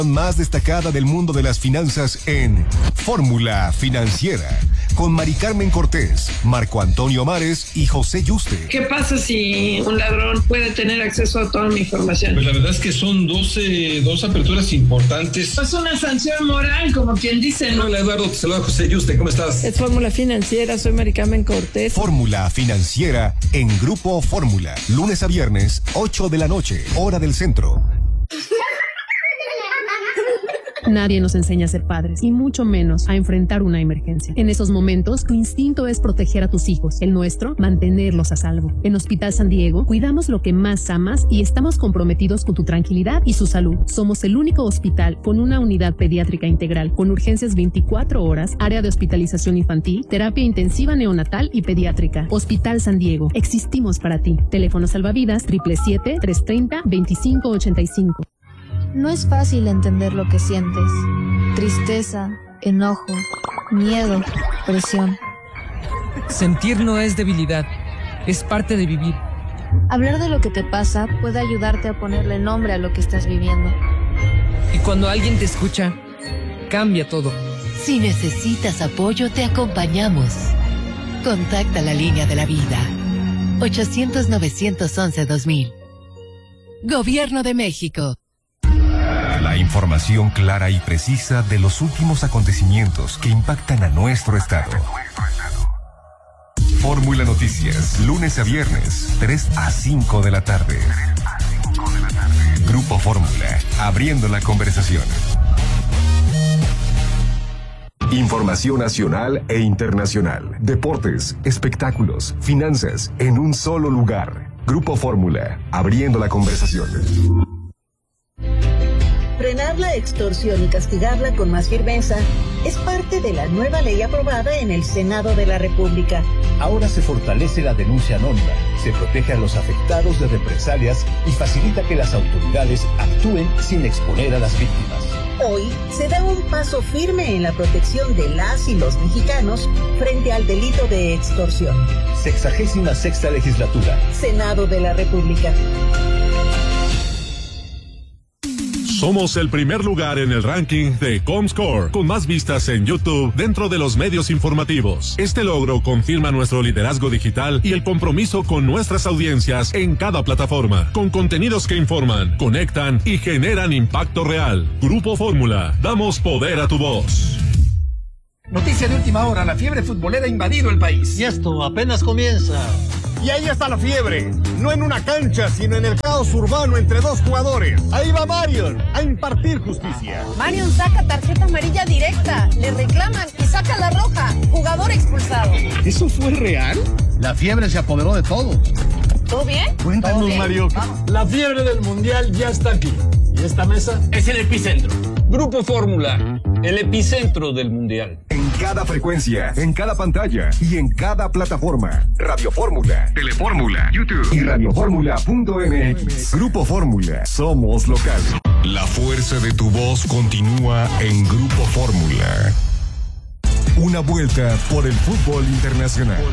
más destacada del mundo de las finanzas en Fórmula Financiera, con Mari Carmen Cortés, Marco Antonio Mares y José Yuste. ¿Qué pasa si un ladrón puede tener acceso a toda mi información? Pues la verdad es que son dos aperturas importantes. Es una sanción moral, como quien dice, ¿no? Hola Eduardo, te saluda José Yuste, ¿cómo estás? Es Fórmula Financiera, soy Mari Carmen Cortés. Fórmula Financiera en Grupo Fórmula, lunes a viernes, 8 de la noche, hora del centro. Nadie nos enseña a ser padres, y mucho menos a enfrentar una emergencia. En esos momentos, tu instinto es proteger a tus hijos, el nuestro, mantenerlos a salvo. En Hospital San Diego, cuidamos lo que más amas y estamos comprometidos con tu tranquilidad y su salud. Somos el único hospital con una unidad pediátrica integral, con urgencias 24 horas, área de hospitalización infantil, terapia intensiva neonatal y pediátrica. Hospital San Diego, existimos para ti. Teléfono salvavidas 777-330-2585. No es fácil entender lo que sientes. Tristeza, enojo, miedo, presión. Sentir no es debilidad, es parte de vivir. Hablar de lo que te pasa puede ayudarte a ponerle nombre a lo que estás viviendo. Y cuando alguien te escucha, cambia todo. Si necesitas apoyo, te acompañamos. Contacta la línea de la vida. 800-911-2000. Gobierno de México. La información clara y precisa de los últimos acontecimientos que impactan a nuestro estado. Fórmula Noticias, lunes a viernes, 3 a 5 de la tarde. Grupo Fórmula, abriendo la conversación. Información nacional e internacional, deportes, espectáculos, finanzas, en un solo lugar. Grupo Fórmula, abriendo la conversación. Frenar la extorsión y castigarla con más firmeza es parte de la nueva ley aprobada en el Senado de la República. Ahora se fortalece la denuncia anónima, se protege a los afectados de represalias y facilita que las autoridades actúen sin exponer a las víctimas. Hoy se da un paso firme en la protección de las y los mexicanos frente al delito de extorsión. 66ª legislatura. Senado de la República. Somos el primer lugar en el ranking de Comscore, con más vistas en YouTube dentro de los medios informativos. Este logro confirma nuestro liderazgo digital y el compromiso con nuestras audiencias en cada plataforma, con contenidos que informan, conectan y generan impacto real. Grupo Fórmula, damos poder a tu voz. Noticia de última hora, la fiebre futbolera ha invadido el país. Y esto apenas comienza. Y ahí está la fiebre, no en una cancha, sino en el caos urbano entre dos jugadores. Ahí va Marion a impartir justicia. Marion saca tarjeta amarilla directa, le reclaman y saca la roja. Jugador expulsado. ¿Eso fue real? La fiebre se apoderó de todo. ¿Todo bien? Cuéntanos, bien? Mario. La fiebre del mundial ya está aquí. Y esta mesa es el epicentro. Grupo Fórmula, el epicentro del mundial. En cada frecuencia, en cada pantalla y en cada plataforma. Radio Fórmula, Telefórmula, YouTube y radioformula.mx. Grupo Fórmula, somos local. La fuerza de tu voz continúa en Grupo Fórmula. Una vuelta por el fútbol internacional.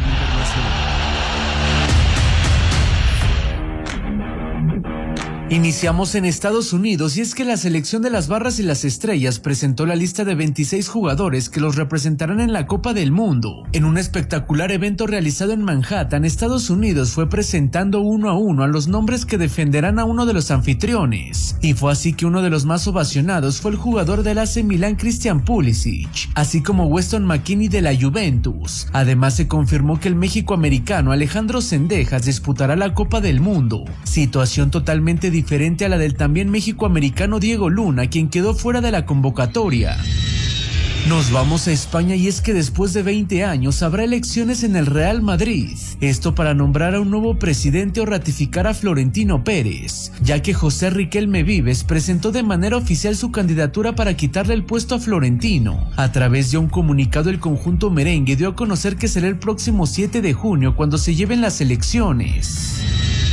Iniciamos en Estados Unidos y es que la selección de las Barras y las Estrellas presentó la lista de 26 jugadores que los representarán en la Copa del Mundo. En un espectacular evento realizado en Manhattan, Estados Unidos fue presentando uno a uno a los nombres que defenderán a uno de los anfitriones. Y fue así que uno de los más ovacionados fue el jugador del AC Milan Christian Pulisic, así como Weston McKennie de la Juventus. Además se confirmó que el México-americano Alejandro Zendejas disputará la Copa del Mundo, situación totalmente diferente a la del también México-americano Diego Luna, quien quedó fuera de la convocatoria. Nos vamos a España y es que después de 20 años habrá elecciones en el Real Madrid. Esto para nombrar a un nuevo presidente o ratificar a Florentino Pérez, ya que José Riquelme Vives presentó de manera oficial su candidatura para quitarle el puesto a Florentino. A través de un comunicado, el conjunto merengue dio a conocer que será el próximo 7 de junio cuando se lleven las elecciones.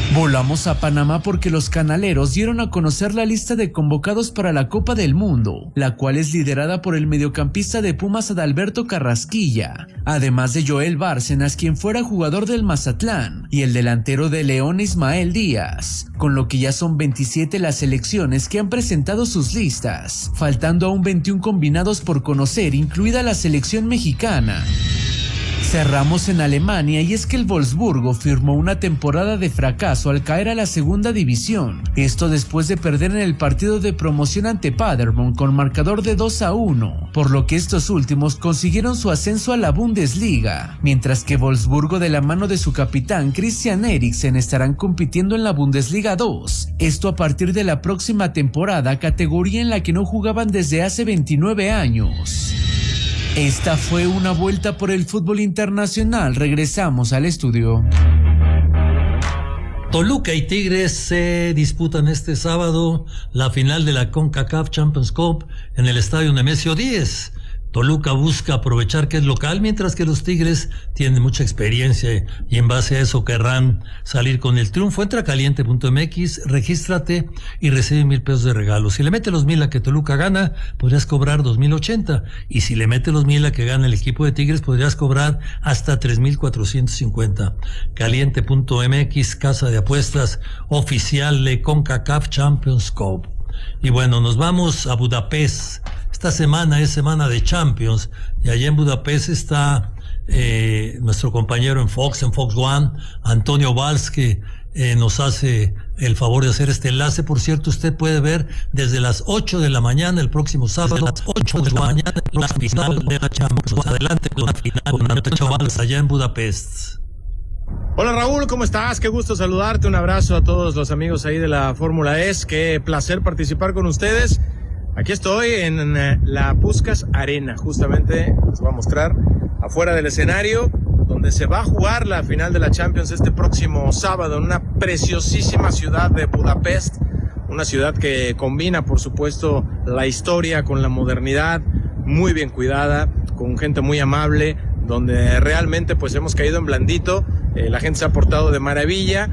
Volamos a Panamá porque los canaleros dieron a conocer la lista de convocados para la Copa del Mundo, la cual es liderada por el mediocampista de Pumas Adalberto Carrasquilla, además de Joel Bárcenas, quien fuera jugador del Mazatlán, y el delantero de León Ismael Díaz, con lo que ya son 27 las selecciones que han presentado sus listas, faltando aún 21 combinados por conocer, incluida la selección mexicana. Cerramos en Alemania y es que el Wolfsburgo firmó una temporada de fracaso al caer a la segunda división, esto después de perder en el partido de promoción ante Paderborn con marcador de 2-1, por lo que estos últimos consiguieron su ascenso a la Bundesliga, mientras que Wolfsburgo de la mano de su capitán Christian Eriksen estarán compitiendo en la Bundesliga 2, esto a partir de la próxima temporada, categoría en la que no jugaban desde hace 29 años. Esta fue una vuelta por el fútbol internacional. Regresamos al estudio. Toluca y Tigres se disputan este sábado la final de la CONCACAF Champions Cup en el estadio Nemesio 10. Toluca busca aprovechar que es local, mientras que los Tigres tienen mucha experiencia y en base a eso querrán salir con el triunfo. Entra a caliente.mx, regístrate y recibe 1,000 pesos de regalo. Si le metes los 1,000 a que Toluca gana, podrías cobrar 2,080. Y si le metes los 1,000 a que gana el equipo de Tigres, podrías cobrar hasta 3,450. Caliente.mx, casa de apuestas oficial de CONCACAF Champions Cup. Y bueno, nos vamos a Budapest. Esta semana es semana de Champions y allá en Budapest está nuestro compañero en Fox One, Antonio Valls, que nos hace el favor de hacer este enlace. Por cierto, usted puede ver desde las 8 de la mañana el próximo sábado, a las 8 de la mañana, la final de la Champions. Adelante con la final con Antonio Valls allá en Budapest. Hola Raúl, ¿cómo estás? Qué gusto saludarte, un abrazo a todos los amigos ahí de la Fórmula E, qué placer participar con ustedes. Aquí estoy en la Puskás Arena, justamente les voy a mostrar afuera del escenario donde se va a jugar la final de la Champions este próximo sábado en una preciosísima ciudad de Budapest, una ciudad que combina por supuesto la historia con la modernidad, muy bien cuidada, con gente muy amable, donde realmente pues hemos caído en blandito. La gente se ha portado de maravilla,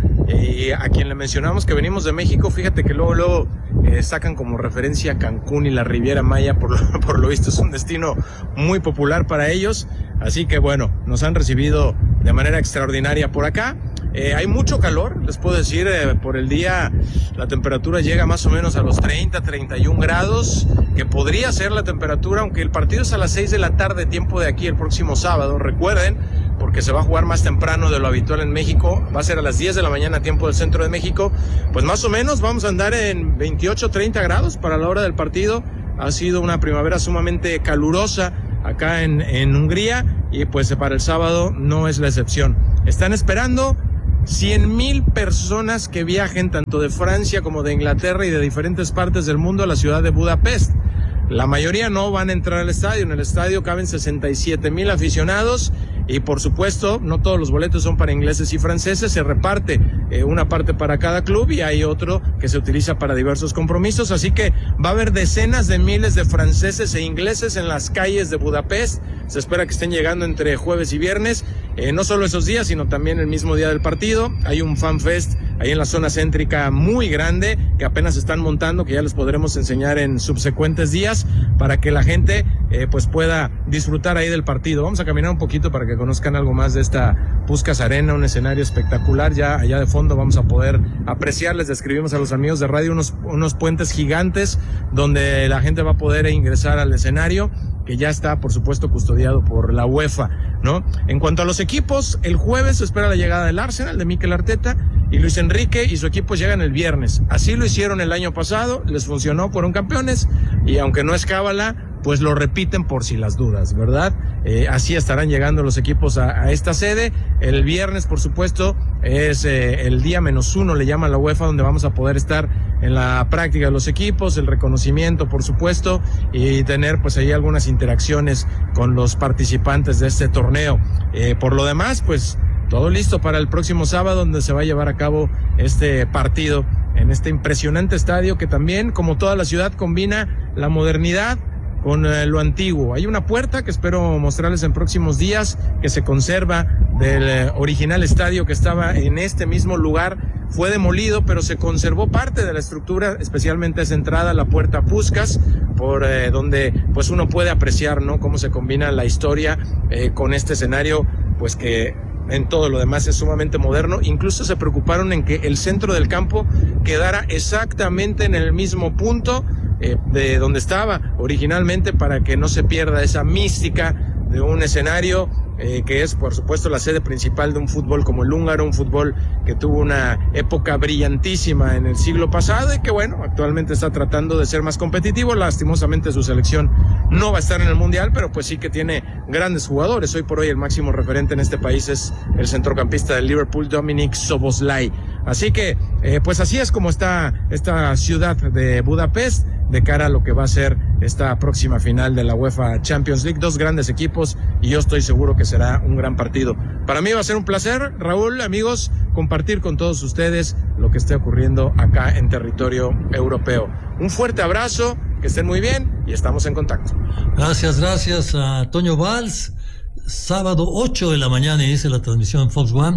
a quien le mencionamos que venimos de México, fíjate que luego sacan como referencia Cancún y la Riviera Maya, por lo visto es un destino muy popular para ellos, así que bueno, nos han recibido de manera extraordinaria por acá. Hay mucho calor, les puedo decir, por el día la temperatura llega más o menos a los 30, 31 grados, que podría ser la temperatura, aunque el partido es a las 6 de la tarde, tiempo de aquí el próximo sábado, recuerden, porque se va a jugar más temprano de lo habitual en México, va a ser a las 10 de la mañana, tiempo del centro de México, pues más o menos vamos a andar en 28, 30 grados para la hora del partido. Ha sido una primavera sumamente calurosa acá en Hungría y pues para el sábado no es la excepción. Están esperando 100,000 personas que viajen tanto de Francia como de Inglaterra y de diferentes partes del mundo a la ciudad de Budapest. La mayoría no van a entrar al estadio. En el estadio caben 67,000 aficionados y por supuesto no todos los boletos son para ingleses y franceses. Se reparte una parte para cada club y hay otro que se utiliza para diversos compromisos. Así que va a haber decenas de miles de franceses e ingleses en las calles de Budapest. Se espera que estén llegando entre jueves y viernes. No solo esos días, sino también el mismo día del partido. Hay un fan fest ahí en la zona céntrica muy grande que apenas están montando, que ya les podremos enseñar en subsecuentes días para que la gente pues pueda disfrutar ahí del partido. Vamos a caminar un poquito para que conozcan algo más de esta Puskás Arena, un escenario espectacular. Ya allá de fondo vamos a poder apreciar, les describimos a los amigos de radio unos puentes gigantes donde la gente va a poder ingresar al escenario, que ya está por supuesto custodiado por la UEFA, ¿no? En cuanto a los equipos, el jueves se espera la llegada del Arsenal, de Mikel Arteta, y Luis Enrique y su equipo llegan el viernes. Así lo hicieron el año pasado, les funcionó, fueron campeones, y aunque no es cábala, pues lo repiten por si las dudas, ¿verdad? Así estarán llegando los equipos a esta sede. El viernes, por supuesto, es el día -1, le llama la UEFA, donde vamos a poder estar en la práctica de los equipos, el reconocimiento, por supuesto, y tener pues ahí algunas interacciones con los participantes de este torneo. Por lo demás, pues todo listo para el próximo sábado, donde se va a llevar a cabo este partido en este impresionante estadio que también, como toda la ciudad, combina la modernidad con lo antiguo. Hay una puerta que espero mostrarles en próximos días, que se conserva del original estadio que estaba en este mismo lugar. Fue demolido, pero se conservó parte de la estructura, especialmente esa entrada, la puerta Puskás, por donde pues uno puede apreciar, ¿no?, cómo se combina la historia con este escenario, pues que en todo lo demás es sumamente moderno. Incluso se preocuparon en que el centro del campo quedara exactamente en el mismo punto de donde estaba originalmente, para que no se pierda esa mística de un escenario que es, por supuesto, la sede principal de un fútbol como el húngaro, un fútbol que tuvo una época brillantísima en el siglo pasado y que, bueno, actualmente está tratando de ser más competitivo. Lastimosamente su selección no va a estar en el Mundial, pero pues sí que tiene grandes jugadores. Hoy por hoy el máximo referente en este país es el centrocampista del Liverpool, Dominik Szoboszlai. Así que, pues así es como está esta ciudad de Budapest de cara a lo que va a ser esta próxima final de la UEFA Champions League. Dos grandes equipos y yo estoy seguro que será un gran partido. Para mí va a ser un placer, Raúl, amigos, compartir con todos ustedes lo que esté ocurriendo acá en territorio europeo. Un fuerte abrazo, que estén muy bien y estamos en contacto. Gracias a Toño Valls. Sábado 8 de la mañana inicia la transmisión en Fox One.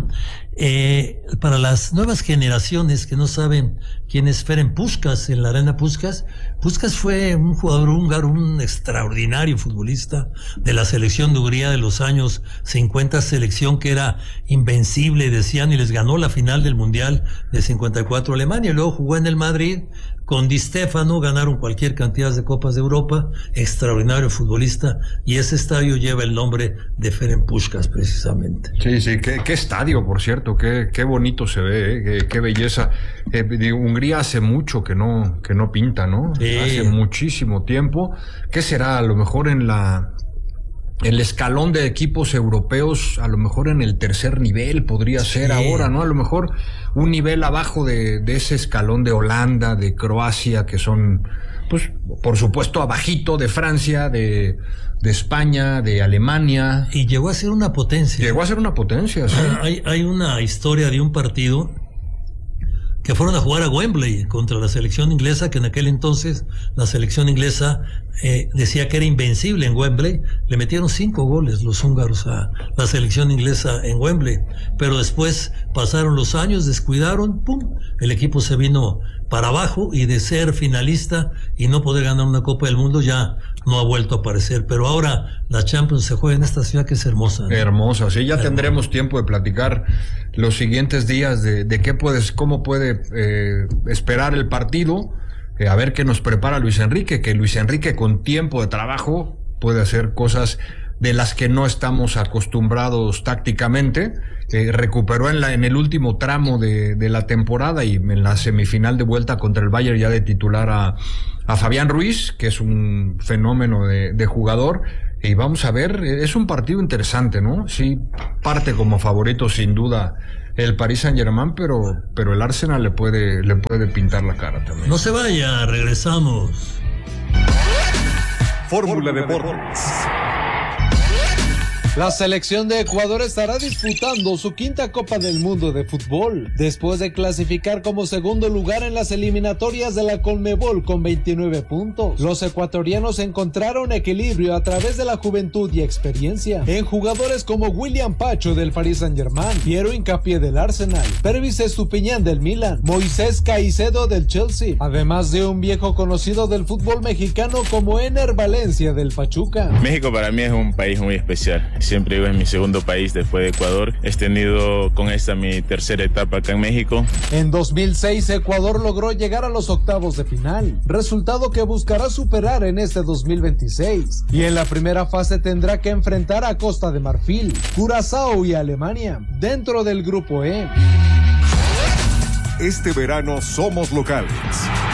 Para las nuevas generaciones que no saben quién es Ferenc Puskás en la Arena Puskás, Puskás fue un jugador húngaro, un extraordinario futbolista de la selección de Hungría de los años 50, selección que era invencible, decían, y les ganó la final del Mundial de 54 a Alemania, y luego jugó en el Madrid con Di Stéfano, ganaron cualquier cantidad de Copas de Europa, extraordinario futbolista, y ese estadio lleva el nombre de Ferenc Puskás precisamente. Sí, qué estadio, por cierto, qué bonito se ve, qué belleza. Hungría hace mucho que no pinta, ¿no? Sí. Hace muchísimo tiempo. ¿Qué será? A lo mejor en el escalón de equipos europeos, a lo mejor en el tercer nivel podría ser ahora, ¿no? A lo mejor un nivel abajo de ese escalón de Holanda, de Croacia, que son, pues, por supuesto, abajito de Francia, de España, de Alemania. Y llegó a ser una potencia. Sí. Hay una historia de un partido que fueron a jugar a Wembley contra la selección inglesa, que en aquel entonces la selección inglesa decía que era invencible en Wembley. Le metieron 5 goles los húngaros a la selección inglesa en Wembley, pero después pasaron los años, descuidaron, ¡pum!, el equipo se vino para abajo, y de ser finalista y no poder ganar una Copa del Mundo ya no ha vuelto a aparecer. Pero ahora la Champions se juega en esta ciudad que es hermosa, ¿no? Hermosa, sí, ya tendremos tiempo de platicar los siguientes días de cómo puede esperar el partido, a ver qué nos prepara Luis Enrique, que Luis Enrique con tiempo de trabajo puede hacer cosas de las que no estamos acostumbrados tácticamente. Recuperó en el último tramo de la temporada y en la semifinal de vuelta contra el Bayern ya de titular a Fabián Ruiz, que es un fenómeno de jugador. Y vamos a ver, es un partido interesante, ¿no? Sí, parte como favorito sin duda el Paris Saint-Germain, pero el Arsenal le puede pintar la cara también. No se vaya, regresamos. Fórmula Deportes. La selección de Ecuador estará disputando su quinta Copa del Mundo de fútbol, después de clasificar como segundo lugar en las eliminatorias de la Conmebol con 29 puntos. Los ecuatorianos encontraron equilibrio a través de la juventud y experiencia en jugadores como William Pacho del Paris Saint-Germain, Piero Hincapié del Arsenal, Pervis Estupiñán del Milan, Moisés Caicedo del Chelsea, además de un viejo conocido del fútbol mexicano como Ener Valencia del Pachuca. México para mí es un país muy especial. Siempre digo, es mi segundo país después de Ecuador. He tenido con esta mi tercera etapa acá en México. En 2006, Ecuador logró llegar a los octavos de final, resultado que buscará superar en este 2026. Y en la primera fase tendrá que enfrentar a Costa de Marfil, Curazao y Alemania, dentro del grupo E. Este verano somos locales.